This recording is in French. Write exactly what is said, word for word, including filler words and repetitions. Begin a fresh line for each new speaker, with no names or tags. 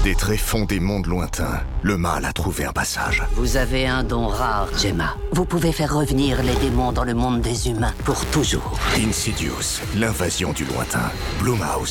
Des tréfonds des mondes lointains, le mal a trouvé un passage.
Vous avez un don rare, Gemma. Vous pouvez faire revenir les démons dans le monde des humains pour toujours.
Insidious, l'invasion du lointain. Blumhouse.